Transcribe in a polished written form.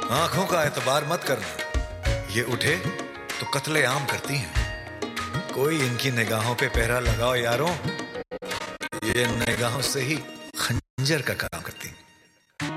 आंखों का एतबार मत करना, ये उठे तो कत्ले आम करती हैं। कोई इनकी निगाहों पे पहरा लगाओ यारों, ये निगाहों से ही खंजर का काम करती हैं।